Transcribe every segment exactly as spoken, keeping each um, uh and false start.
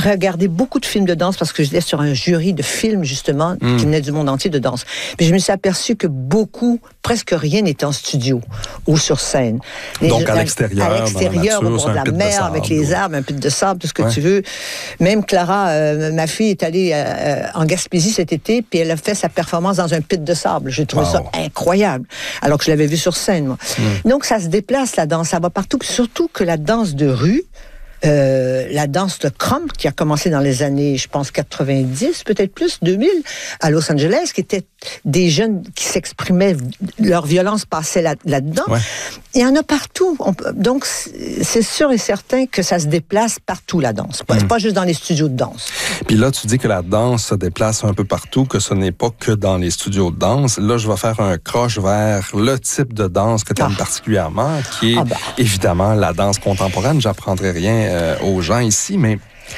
regardé beaucoup de films de danse parce que j'étais sur un jury de films, justement, mm. qui venaient du monde entier de danse. Puis je me suis aperçu que beaucoup, presque rien n'était en studio ou sur scène. Les, Donc à l'extérieur, à l'extérieur, dans la nature, au bord de la mer, avec les ouais. arbres, un pit de sable, tout ce que ouais. tu veux. Même Clara, euh, ma fille, est allée euh, en Gaspésie cet été, puis elle a fait sa performance dans un pit de sable. J'ai trouvé wow. ça incroyable, alors que je l'avais vu sur scène, moi. Mm. Donc ça se déplace, la danse, ça va partout, surtout que la danse de rue, Euh, la danse de Crump, qui a commencé dans les années, je pense, quatre-vingt-dix, peut-être plus, deux mille, à Los Angeles, qui étaient des jeunes qui s'exprimaient, leur violence passait là, là-dedans. Ouais. Il y en a partout. On, donc, c'est sûr et certain que ça se déplace partout, la danse. Mmh. C'est pas juste dans les studios de danse. Puis là, tu dis que la danse se déplace un peu partout, que ce n'est pas que dans les studios de danse. Là, je vais faire un croche vers le type de danse que tu aimes ah. particulièrement, qui est ah ben. évidemment la danse contemporaine. J'apprendrai rien euh, aux gens ici, mais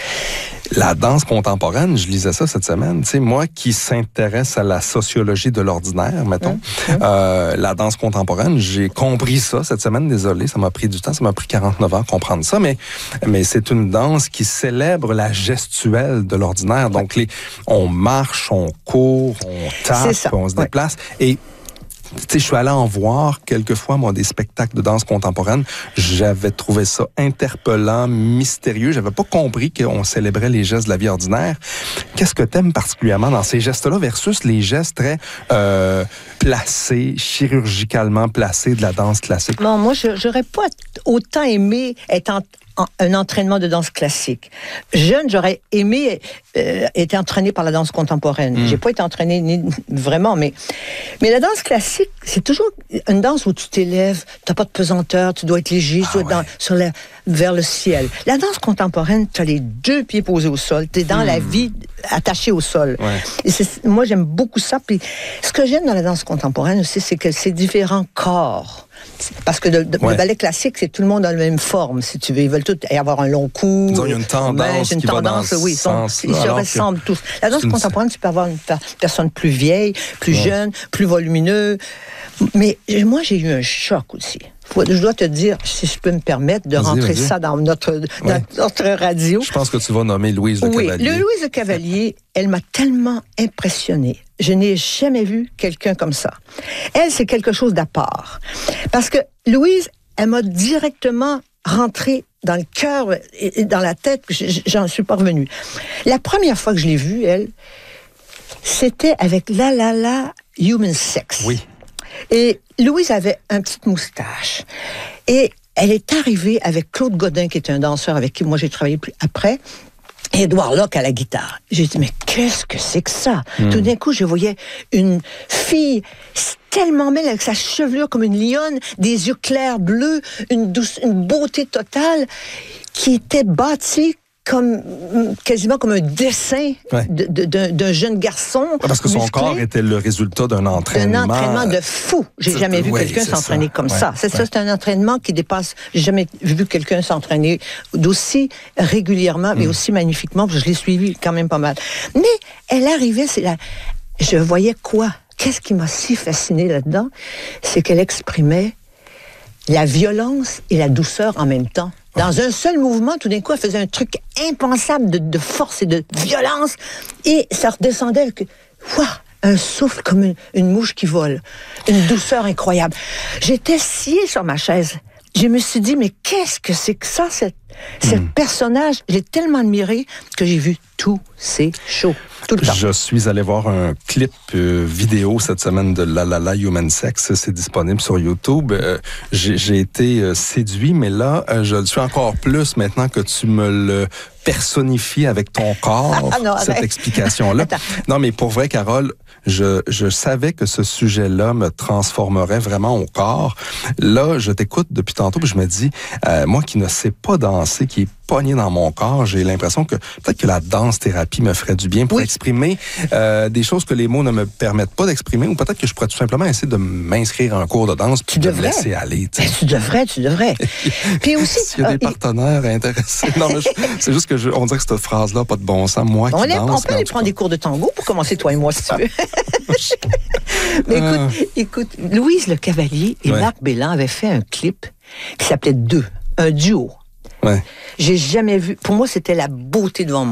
la danse contemporaine, je lisais ça cette semaine, tu sais, moi qui s'intéresse à la sociologie de l'ordinaire, mettons, mmh. euh, la danse contemporaine, j'ai compris ça cette semaine, désolé, ça m'a pris du temps, ça m'a pris quarante-neuf ans à comprendre ça, mais, mais c'est une danse qui célèbre la gestuelle de l'ordinaire, donc les, on marche, on court, on tape, on se déplace, ouais. et tu sais, je suis allé en voir quelquefois, moi, des spectacles de danse contemporaine. J'avais trouvé ça interpellant, mystérieux. J'avais pas compris qu'on célébrait les gestes de la vie ordinaire. Qu'est-ce que t'aimes particulièrement dans ces gestes-là versus les gestes très euh, placés, chirurgicalement placés de la danse classique? Non, moi, je, j'aurais pas autant aimé être en un entraînement de danse classique. Jeune, j'aurais aimé euh, être entraîné par la danse contemporaine. Mm. J'ai pas été entraîné ni, vraiment, mais mais la danse classique, c'est toujours une danse où tu t'élèves, t'as pas de pesanteur, tu dois être léger, ah, tu dois ouais. être dans, sur la, vers le ciel. La danse contemporaine, tu as les deux pieds posés au sol, tu es dans mm. la vie attaché au sol. Ouais. Et c'est, moi, j'aime beaucoup ça. Puis ce que j'aime dans la danse contemporaine aussi, c'est que c'est différents corps. Parce que le, ouais. le ballet classique, c'est tout le monde dans la même forme, si tu veux. Ils veulent tous avoir un long cou. Disons, il y a une tendance une qui tendance, va dans oui, ce sens. Ils se ressemblent tous. La danse contemporaine, tu peux avoir une personne plus vieille, plus ouais. jeune, plus volumineux. Mais moi, j'ai eu un choc aussi. Je dois te dire, si je peux me permettre, de vas-y, rentrer vas-y. ça dans notre, dans ouais. notre radio. Je pense que tu vas nommer Louise Le oui, Cavalier. Le Louise Le Cavalier, elle m'a tellement impressionnée. Je n'ai jamais vu quelqu'un comme ça. Elle, c'est quelque chose d'à part. Parce que Louise, elle m'a directement rentré dans le cœur et dans la tête. J'en suis pas revenue. La première fois que je l'ai vue, elle, c'était avec La La La Human Sex. Oui. Et Louise avait un petit moustache. Et elle est arrivée avec Claude Godin, qui est un danseur avec qui moi j'ai travaillé plus après, et Édouard Locke à la guitare. J'ai dit, mais qu'est-ce que c'est que ça? Mm. Tout d'un coup, je voyais une fille tellement belle, avec sa chevelure comme une lionne, des yeux clairs bleus, une, douce, une beauté totale, qui était bâtie comme quasiment comme un dessin ouais. de, de, d'un, d'un jeune garçon. Parce que son musclé, corps était le résultat d'un entraînement. D'un entraînement de fou. J'ai c'est, jamais vu oui, quelqu'un s'entraîner ça. comme ouais, ça. C'est ouais. ça, c'est un entraînement qui dépasse. J'ai jamais vu quelqu'un s'entraîner d'aussi régulièrement, mm. mais aussi magnifiquement, parce que je l'ai suivi quand même pas mal. Mais elle arrivait, c'est la... je voyais quoi? Qu'est-ce qui m'a si fasciné là-dedans? C'est qu'elle exprimait la violence et la douceur en même temps. Dans un seul mouvement, tout d'un coup, elle faisait un truc impensable de, de force et de violence. Et ça redescendait avec ouah, un souffle comme une, une mouche qui vole. Une douceur incroyable. J'étais sciée sur ma chaise. Je me suis dit, mais qu'est-ce que c'est que ça, cette, mmh. ce personnage? J'ai tellement admiré que j'ai vu tous ces shows. Tout le temps. Je suis allé voir un clip euh, vidéo cette semaine de La La La Human Sex. C'est disponible sur YouTube. Euh, j'ai, j'ai été euh, séduit, mais là, euh, je le suis encore plus maintenant que tu me le personnifies avec ton corps, ah, non, cette explication-là. Attends. Non, mais pour vrai, Carole, je, je savais que ce sujet-là me transformerait vraiment au corps. Là, je t'écoute depuis tantôt, puis je me dis, euh, moi qui ne sais pas danser, qui est pogné dans mon corps, j'ai l'impression que peut-être que la danse-thérapie me ferait du bien pour oui. exprimer euh, des choses que les mots ne me permettent pas d'exprimer, ou peut-être que je pourrais tout simplement essayer de m'inscrire à un cours de danse puis de me laisser aller. Ben, tu devrais, tu devrais. Puis aussi... S'il y a des euh, partenaires et... intéressés. Non, mais je, c'est juste que je, on dirait que cette phrase-là n'a pas de bon sens. Moi on qui est, danse... On peut aller prendre des cours de tango pour commencer, toi et moi, si tu veux. Mais écoute, euh... écoute, Louise Le Cavalier et ouais. Marc Belland avaient fait un clip qui s'appelait Deux, un duo. Ouais. J'ai jamais vu... Pour moi, c'était la beauté devant moi.